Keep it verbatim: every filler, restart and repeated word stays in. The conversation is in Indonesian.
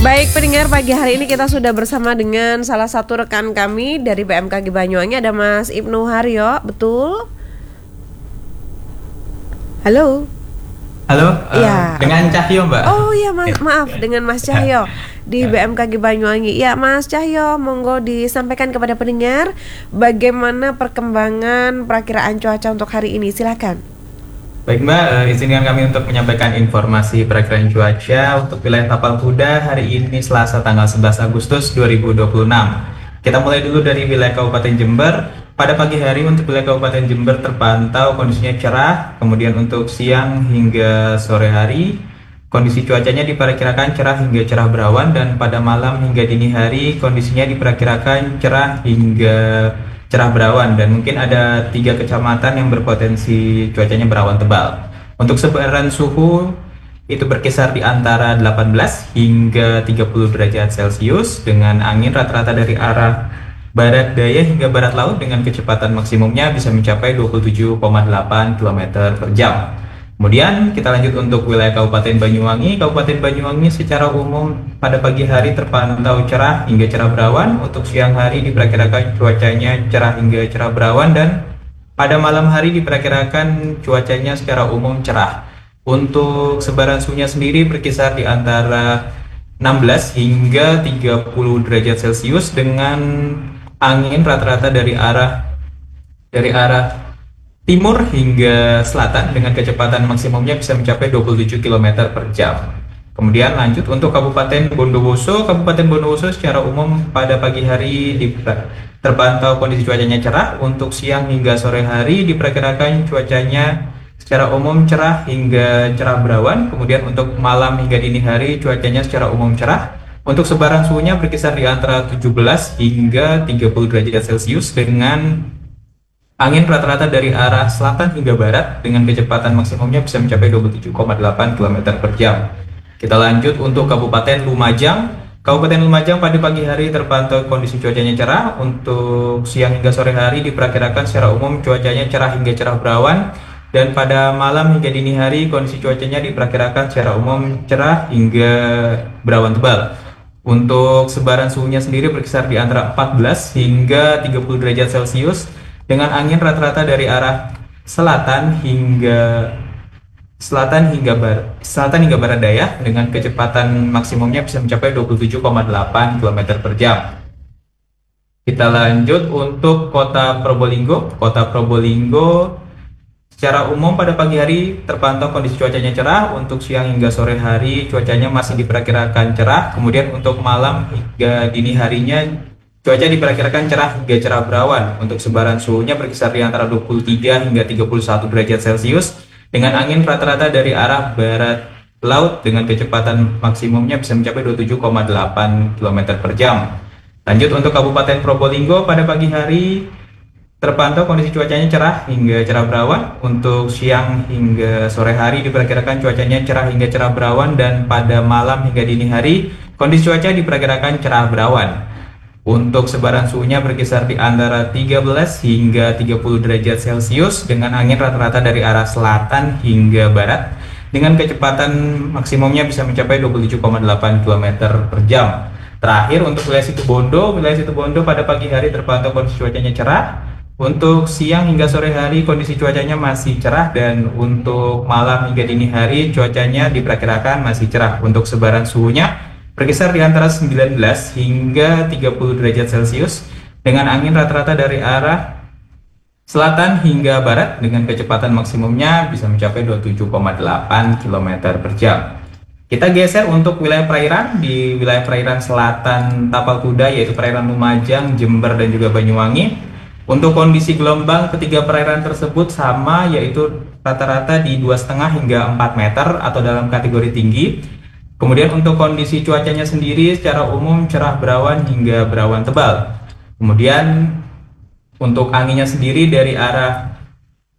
Baik pendengar, pagi hari ini kita sudah bersama dengan salah satu rekan kami dari B M K G Banyuwangi, ada Mas Ibnu Haryo, betul? Halo. Halo, Ya. uh, dengan Cahyo Mbak. Oh iya, ma maaf, dengan Mas Cahyo di B M K G Banyuwangi. Ya Mas Cahyo, monggo disampaikan kepada pendengar bagaimana perkembangan perakiraan cuaca untuk hari ini, silakan. Baik Mbak, uh, izinkan kami untuk menyampaikan informasi perakiraan cuaca untuk wilayah Tapal Kuda hari ini Selasa tanggal sebelas Agustus dua ribu dua puluh enam. Kita mulai dulu dari wilayah Kabupaten Jember. Pada pagi hari untuk wilayah Kabupaten Jember terpantau kondisinya cerah, kemudian untuk siang hingga sore hari kondisi cuacanya diperkirakan cerah hingga cerah berawan, dan pada malam hingga dini hari kondisinya diperkirakan cerah hingga cerah berawan, dan mungkin ada tiga kecamatan yang berpotensi cuacanya berawan tebal. Untuk sebaran suhu itu berkisar di antara delapan belas hingga tiga puluh derajat Celcius dengan angin rata-rata dari arah barat daya hingga barat laut dengan kecepatan maksimumnya bisa mencapai dua puluh tujuh koma delapan kilometer per jam. Kemudian kita lanjut untuk wilayah Kabupaten Banyuwangi. Kabupaten Banyuwangi secara umum pada pagi hari terpantau cerah hingga cerah berawan. Untuk siang hari diperkirakan cuacanya cerah hingga cerah berawan, dan pada malam hari diperkirakan cuacanya secara umum cerah. Untuk sebaran suhunya sendiri berkisar di antara enam belas hingga tiga puluh derajat Celcius dengan angin rata-rata dari arah dari arah timur hingga selatan dengan kecepatan maksimumnya bisa mencapai dua puluh tujuh kilometer per jam. Kemudian lanjut untuk Kabupaten Bondowoso. Kabupaten Bondowoso secara umum pada pagi hari di, terpantau kondisi cuacanya cerah. Untuk siang hingga sore hari diperkirakan cuacanya secara umum cerah hingga cerah berawan. Kemudian untuk malam hingga dini hari cuacanya secara umum cerah. Untuk sebaran suhunya berkisar di antara tujuh belas hingga tiga puluh derajat Celcius dengan angin rata-rata dari arah selatan hingga barat dengan kecepatan maksimumnya bisa mencapai dua puluh tujuh koma delapan kilometer per jam. Kita lanjut untuk Kabupaten Lumajang. Kabupaten Lumajang pada pagi hari terpantau kondisi cuacanya cerah. Untuk siang hingga sore hari diperkirakan secara umum cuacanya cerah hingga cerah berawan, dan pada malam hingga dini hari kondisi cuacanya diperkirakan secara umum cerah hingga berawan tebal. Untuk sebaran suhunya sendiri berkisar di antara empat belas hingga tiga puluh derajat Celcius dengan angin rata-rata dari arah selatan hingga selatan hingga barat selatan hingga barat daya dengan kecepatan maksimumnya bisa mencapai dua puluh tujuh koma delapan kilometer per jam. Kita lanjut untuk Kota Probolinggo. Kota Probolinggo secara umum pada pagi hari terpantau kondisi cuacanya cerah. Untuk siang hingga sore hari cuacanya masih diperkirakan cerah. Kemudian untuk malam hingga dini harinya cuaca diperkirakan cerah hingga cerah berawan. Untuk sebaran suhunya berkisar di antara dua puluh tiga hingga tiga puluh satu derajat Celcius dengan angin rata-rata dari arah barat laut dengan kecepatan maksimumnya bisa mencapai dua puluh tujuh koma delapan kilometer per jam. Lanjut untuk Kabupaten Probolinggo pada pagi hari terpantau kondisi cuacanya cerah hingga cerah berawan. Untuk siang hingga sore hari diperkirakan cuacanya cerah hingga cerah berawan, dan pada malam hingga dini hari kondisi cuaca diperkirakan cerah berawan. Untuk sebaran suhunya berkisar di antara tiga belas hingga tiga puluh derajat Celcius dengan angin rata-rata dari arah selatan hingga barat dengan kecepatan maksimumnya bisa mencapai dua puluh tujuh koma delapan kilometer per jam. Terakhir untuk wilayah Situbondo, wilayah Situbondo pada pagi hari terpantau kondisi cuacanya cerah. Untuk siang hingga sore hari kondisi cuacanya masih cerah, dan untuk malam hingga dini hari cuacanya diperkirakan masih cerah. Untuk sebaran suhunya berkisar di antara sembilan belas hingga tiga puluh derajat Celcius dengan angin rata-rata dari arah selatan hingga barat dengan kecepatan maksimumnya bisa mencapai dua puluh tujuh koma delapan kilometer per jam. Kita geser untuk wilayah perairan. Di wilayah perairan selatan Tapal Kuda yaitu perairan Lumajang, Jember, dan juga Banyuwangi. Untuk kondisi gelombang ketiga perairan tersebut sama, yaitu rata-rata di dua koma lima hingga empat meter atau dalam kategori tinggi. Kemudian untuk kondisi cuacanya sendiri secara umum cerah berawan hingga berawan tebal. Kemudian untuk anginnya sendiri dari arah